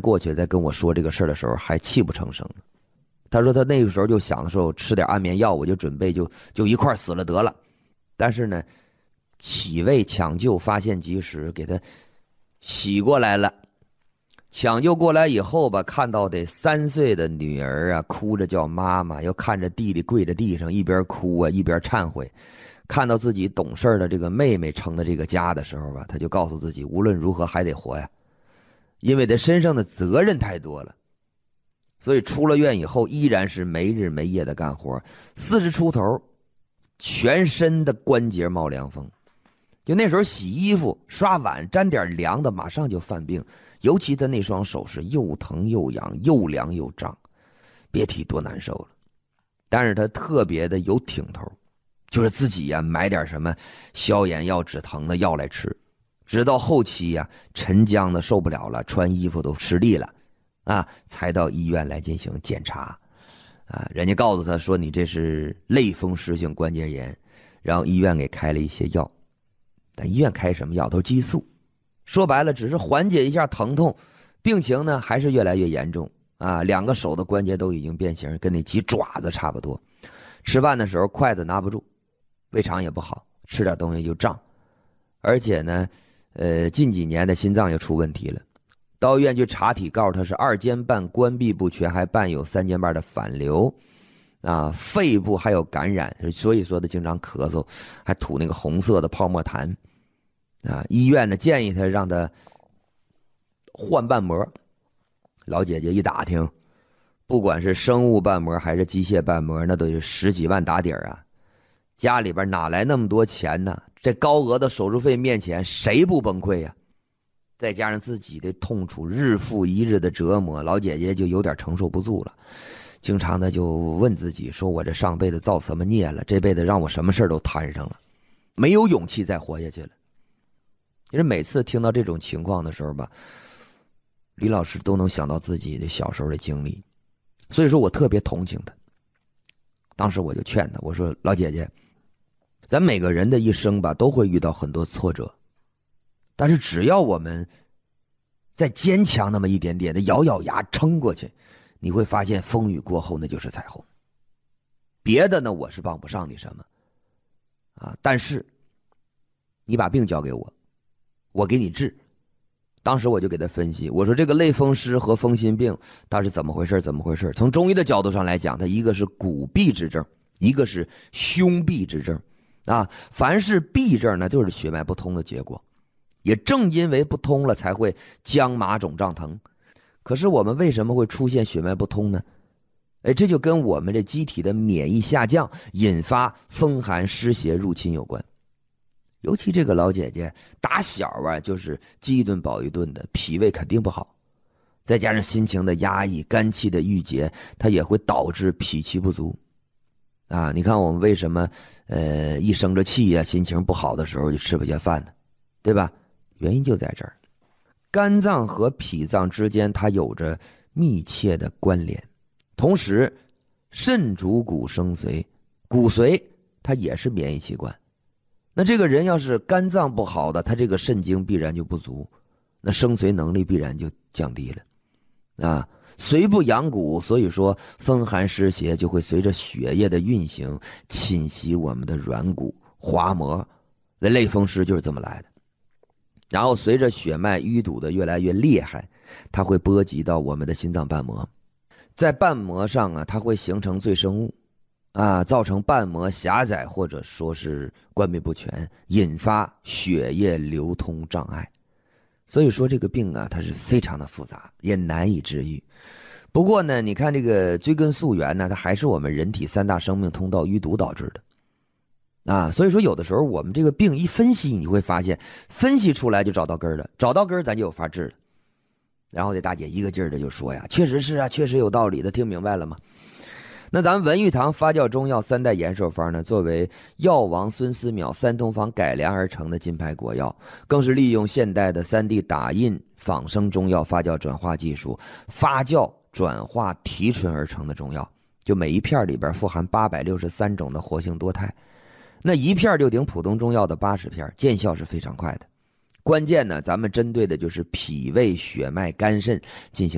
过去再跟我说这个事儿的时候还泣不成声呢。他说他那个时候就想的时候吃点安眠药，我就准备就一块死了得了。但是呢，洗胃抢救发现及时，给他洗过来了。抢救过来以后吧，看到这3岁的女儿啊，哭着叫妈妈，又看着弟弟跪在地上，一边哭啊一边忏悔。看到自己懂事的这个妹妹成了这个家的时候吧，他就告诉自己，无论如何还得活呀，因为他身上的责任太多了。所以出了院以后，依然是没日没夜的干活，40出头，全身的关节冒凉风。就那时候洗衣服、刷碗，沾点凉的，马上就犯病。尤其他那双手是又疼又痒，又凉又胀，别提多难受了。但是他特别的有挺头，就是自己呀买点什么消炎药、止疼的药来吃。直到后期呀沉僵的受不了了，穿衣服都吃力了啊，才到医院来进行检查啊。人家告诉他说你这是类风湿性关节炎，然后医院给开了一些药。但医院开什么药都是激素，说白了只是缓解一下疼痛，病情呢还是越来越严重啊！2个手的关节都已经变形，跟那鸡爪子差不多。吃饭的时候筷子拿不住，胃肠也不好，吃点东西就胀。而且呢近几年的心脏又出问题了，到医院去查体，告诉他是2间瓣关闭不全，还伴有3间瓣的反流啊，肺部还有感染，所以说他经常咳嗽，还吐那个红色的泡沫痰啊。医院呢建议他让他换瓣膜，老姐姐一打听，不管是生物瓣膜还是机械瓣膜，那都是10几万打底啊，家里边哪来那么多钱呢？这高额的手术费面前，谁不崩溃呀？再加上自己的痛楚，日复一日的折磨，老姐姐就有点承受不住了。经常的就问自己说，我这上辈子造什么孽了，这辈子让我什么事都摊上了，没有勇气再活下去了。其实每次听到这种情况的时候吧，李老师都能想到自己的小时候的经历，所以说我特别同情他。当时我就劝他，我说老姐姐，咱每个人的一生吧都会遇到很多挫折，但是只要我们再坚强那么一点点的咬咬牙撑过去，你会发现风雨过后那就是彩虹。别的呢我是帮不上你什么啊，但是你把病交给我，我给你治。当时我就给他分析，我说这个类风湿和风心病它是怎么回事。从中医的角度上来讲，它一个是骨痹之症，一个是胸痹之症啊。凡是痹症呢就是血脉不通的结果，也正因为不通了才会僵麻肿胀疼。可是我们为什么会出现血脉不通呢？这就跟我们这机体的免疫下降引发风寒湿邪入侵有关。尤其这个老姐姐打小啊就是饥一顿饱一顿的，脾胃肯定不好，再加上心情的压抑，肝气的郁结，它也会导致脾气不足啊。你看我们为什么一生着气啊，心情不好的时候就吃不下饭呢，对吧？原因就在这儿。肝脏和脾脏之间它有着密切的关联，同时肾主骨生髓，骨髓它也是免疫器官。那这个人要是肝脏不好的，他这个肾精必然就不足，那生髓能力必然就降低了啊。髓不养骨，所以说风寒湿邪就会随着血液的运行侵袭我们的软骨滑膜，那类风湿就是这么来的。然后随着血脉淤堵的越来越厉害，它会波及到我们的心脏瓣膜，在瓣膜上啊，它会形成赘生物啊，造成瓣膜狭窄或者说是关闭不全，引发血液流通障碍。所以说这个病啊，它是非常的复杂，也难以治愈。不过呢，你看这个追根溯源呢，它还是我们人体3大生命通道淤堵导致的啊。所以说有的时候我们这个病一分析，你会发现分析出来就找到根了，找到根咱就有法治了。然后这大姐一个劲儿的就说呀，确实是啊，确实有道理的，听明白了吗？那咱们文玉堂发酵中药3代延寿方呢，作为药王孙思邈3通方改良而成的金牌国药，更是利用现代的3D 打印仿生中药发酵转化技术，发酵转化提纯而成的中药。就每一片里边富含863种的活性多肽，那一片就顶普通中药的80片，见效是非常快的。关键呢，咱们针对的就是脾胃、血脉、肝肾进行